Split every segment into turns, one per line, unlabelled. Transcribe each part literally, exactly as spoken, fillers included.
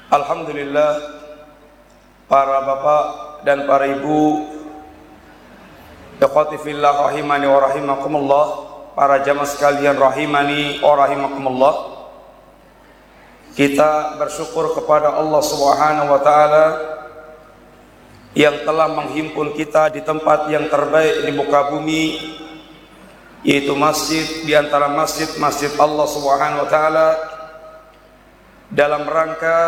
Alhamdulillah, para bapak dan para ibu, ikhwati fillah rahimani wa rahimakumullah, para jamaah sekalian rahimani wa rahimakumullah. Kita bersyukur kepada Allah Subhanahu wa taala yang telah menghimpun kita di tempat yang terbaik di muka bumi, yaitu masjid di antara masjid-masjid Allah Subhanahu wa taala, dalam rangka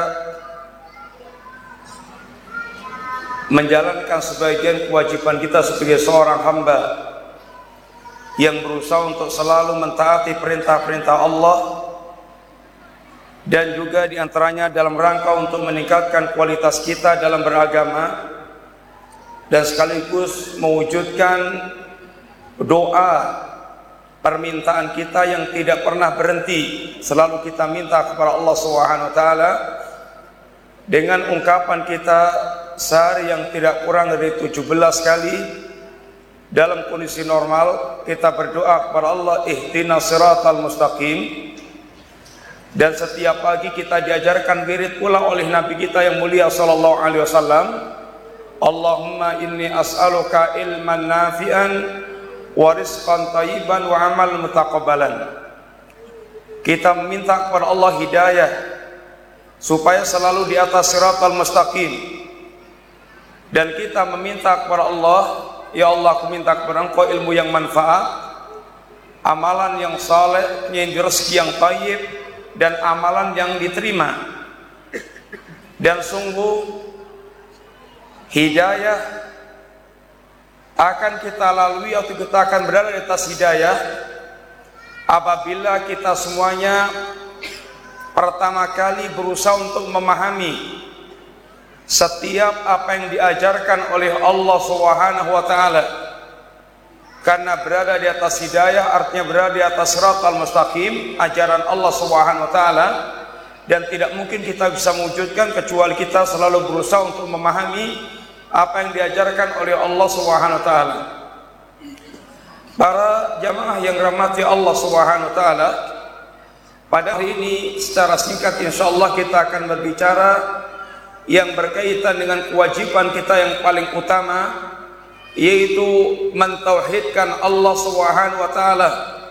menjalankan sebagian kewajiban kita sebagai seorang hamba yang berusaha untuk selalu mentaati perintah-perintah Allah, dan juga diantaranya dalam rangka untuk meningkatkan kualitas kita dalam beragama, dan sekaligus mewujudkan doa permintaan kita yang tidak pernah berhenti. Selalu kita minta kepada Allah Subhanahu wa taala dengan ungkapan kita sehari yang tidak kurang dari tujuh belas kali. Dalam kondisi normal kita berdoa kepada Allah, ihdinas siratal mustaqim. Dan setiap pagi kita diajarkan wirid pula oleh Nabi kita yang mulia sallallahu alaihi wasallam, Allahumma inni as'aluka ilman nafi'an wa rizqan thayyiban wa amal mutaqabbalan. Kita meminta kepada Allah hidayah supaya selalu di atas siratal mustaqim, dan kita meminta kepada Allah, ya Allah, aku minta kepada Engkau ilmu yang manfaat, amalan yang saleh, rezeki yang thayyib, dan amalan yang diterima. Dan sungguh hidayah akan kita lalui atau kita akan berada di atas hidayah apabila kita semuanya pertama kali berusaha untuk memahami setiap apa yang diajarkan oleh Allah Subhanahu wa taala. Karena berada di atas hidayah artinya berada di atas siratal mustaqim, ajaran Allah Subhanahu wa taala, dan tidak mungkin kita bisa mewujudkan kecuali kita selalu berusaha untuk memahami apa yang diajarkan oleh Allah Subhanahu wa taala. Para jamaah yang dirahmati Allah Subhanahu wa taala, pada hari ini secara singkat insyaallah kita akan berbicara yang berkaitan dengan kewajiban kita yang paling utama, yaitu mentauhidkan Allah Subhanahu wa taala.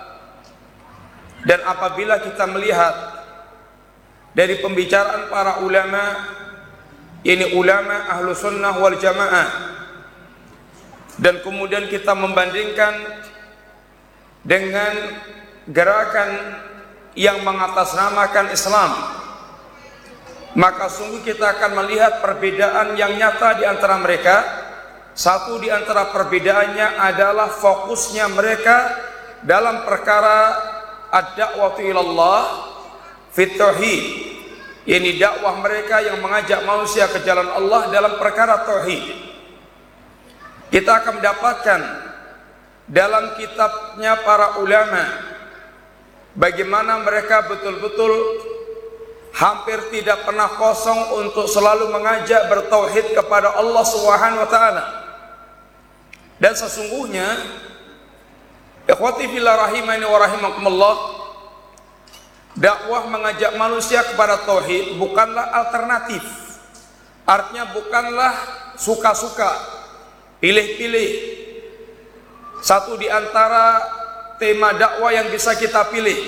Dan apabila kita melihat dari pembicaraan para ulama, ini ulama ahlu sunnah wal jamaah, dan kemudian kita membandingkan dengan gerakan yang mengatasnamakan Islam, maka sungguh kita akan melihat perbedaan yang nyata di antara mereka. Satu di antara perbedaannya adalah fokusnya mereka dalam perkara ad-da'watu ilallah fit tauhid. Ini dakwah mereka yang mengajak manusia ke jalan Allah dalam perkara tauhid. Kita akan mendapatkan dalam kitabnya para ulama bagaimana mereka betul-betul hampir tidak pernah kosong untuk selalu mengajak bertauhid kepada Allah Subhanahu wa taala. Dan sesungguhnya ikhwati fillah rahimani wa rahimakumullah, dakwah mengajak manusia kepada tauhid bukanlah alternatif. Artinya bukanlah suka-suka, pilih-pilih satu di antara tema dakwah yang bisa kita pilih.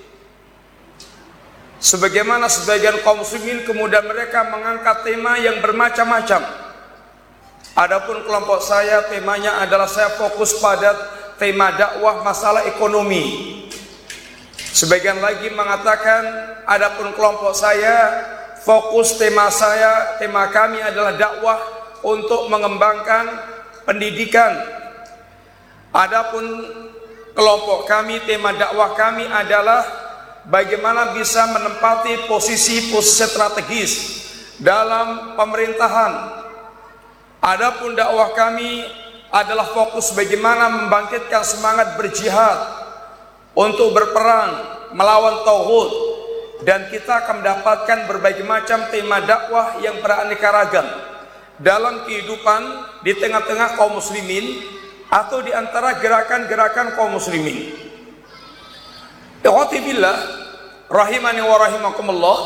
Sebagaimana sebagian kaum muslimin kemudian mereka mengangkat tema yang bermacam-macam. Adapun kelompok saya temanya adalah saya fokus pada tema dakwah masalah ekonomi. Sebagian lagi mengatakan adapun kelompok saya fokus tema saya, tema kami adalah dakwah untuk mengembangkan pendidikan. Adapun kelompok kami, tema dakwah kami adalah bagaimana bisa menempati posisi-posisi strategis dalam pemerintahan. Adapun dakwah kami adalah fokus bagaimana membangkitkan semangat berjihad untuk berperang melawan tauhid, dan kita akan mendapatkan berbagai macam tema dakwah yang beraneka ragam dalam kehidupan di tengah-tengah kaum muslimin atau di antara gerakan-gerakan kaum muslimin. Ikhwati billah rahimani wa rahimakumullah,